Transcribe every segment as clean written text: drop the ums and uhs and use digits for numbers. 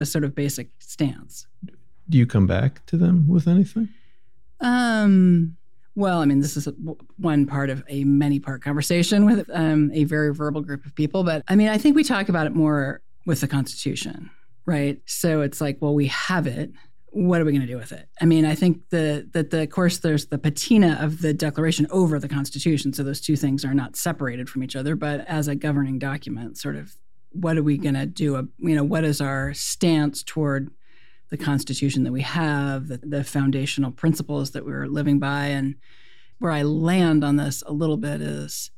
a sort of basic stance. Do you come back to them with anything? Well, I mean, this is one part of a many-part conversation with a very verbal group of people. But I mean, I think we talk about it more with the Constitution, right? So it's like, well, we have it. What are we going to do with it? I mean, I think of course, there's the patina of the Declaration over the Constitution. So those two things are not separated from each other. But as a governing document, sort of, what are we going to do? What is our stance toward the Constitution that we have, the foundational principles that we're living by? And where I land on this a little bit is,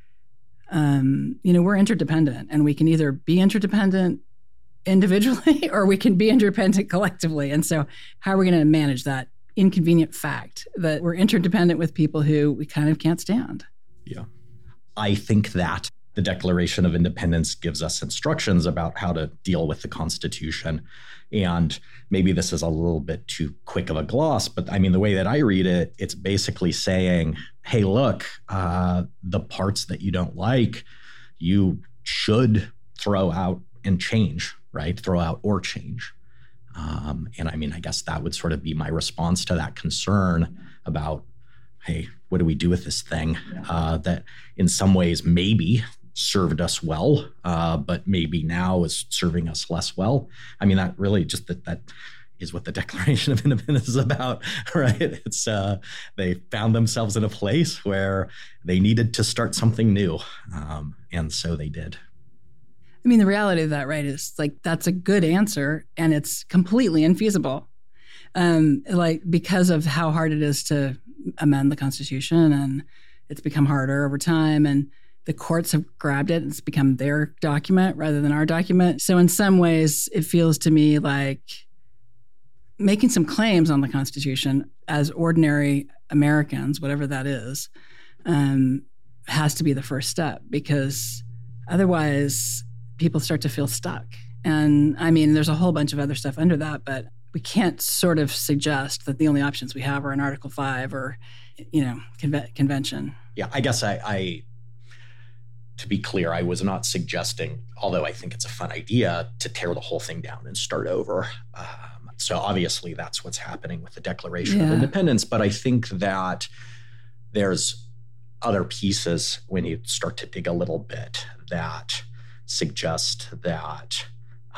we're interdependent, and we can either be interdependent individually or we can be interdependent collectively. And so how are we going to manage that inconvenient fact that we're interdependent with people who we kind of can't stand? Yeah. I think that the Declaration of Independence gives us instructions about how to deal with the Constitution. And maybe this is a little bit too quick of a gloss, but I mean, the way that I read it, it's basically saying, hey, look, the parts that you don't like, you should throw out and change, right? Throw out or change. And I mean, I guess that would sort of be my response to that concern about, hey, what do we do with this thing that in some ways maybe served us well, but maybe now is serving us less well? I mean, that really just that is what the Declaration of Independence is about, right? It's they found themselves in a place where they needed to start something new, and so they did. I mean, the reality of that, right, is like that's a good answer, and it's completely infeasible, because of how hard it is to amend the Constitution, and it's become harder over time, and the courts have grabbed it, and it's become their document rather than our document. So in some ways, it feels to me like making some claims on the Constitution as ordinary Americans, whatever that is, has to be the first step, because otherwise people start to feel stuck. And I mean, there's a whole bunch of other stuff under that, but we can't sort of suggest that the only options we have are in Article 5 or, convention. Yeah, I guess I to be clear, I was not suggesting, although I think it's a fun idea, to tear the whole thing down and start over. So obviously that's what's happening with the Declaration of Independence. But I think that there's other pieces when you start to dig a little bit that suggest that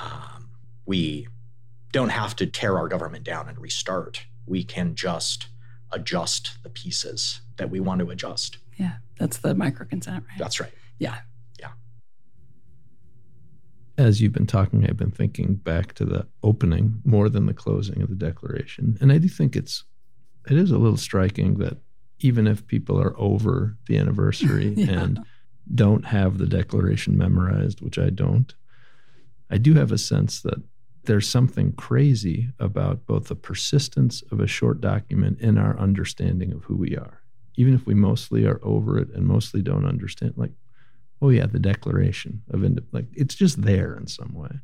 we don't have to tear our government down and restart. We can just adjust the pieces that we want to adjust. Yeah, that's the micro-consent, right? That's right. Yeah. Yeah. As you've been talking, I've been thinking back to the opening more than the closing of the Declaration. And I do think it is a little striking that even if people are over the anniversary and don't have the Declaration memorized, which I don't, I do have a sense that there's something crazy about both the persistence of a short document and our understanding of who we are. Even if we mostly are over it and mostly don't understand, like, oh yeah, the Declaration of Independence, like it's just there in some way.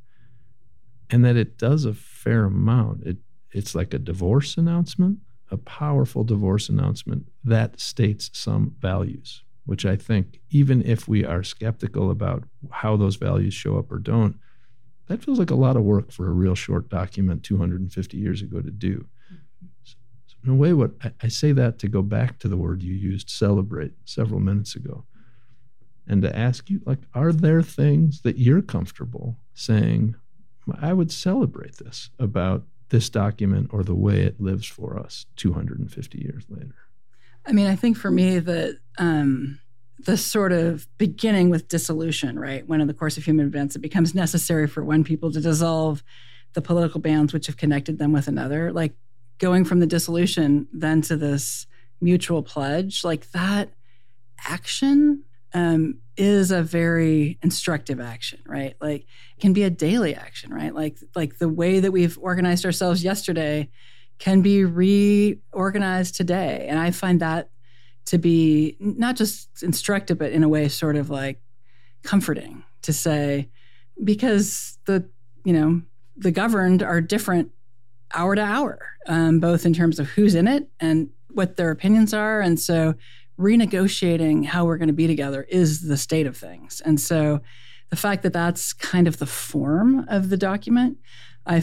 And that it does a fair amount. It's like a divorce announcement, a powerful divorce announcement that states some values, which I think even if we are skeptical about how those values show up or don't, that feels like a lot of work for a real short document 250 years ago to do. So in a way, what I say that to go back to the word you used, celebrate, several minutes ago, and to ask you, like, are there things that you're comfortable saying, I would celebrate this about this document or the way it lives for us 250 years later? I mean, I think for me that the sort of beginning with dissolution, right? When in the course of human events, it becomes necessary for one people to dissolve the political bands which have connected them with another, like going from the dissolution then to this mutual pledge, like that action is a very instructive action, right? Like it can be a daily action, right? Like the way that we've organized ourselves yesterday can be reorganized today. And I find that to be not just instructive, but in a way sort of like comforting to say, because the governed are different hour to hour, both in terms of who's in it and what their opinions are. And so renegotiating how we're going to be together is the state of things. And so the fact that that's kind of the form of the document,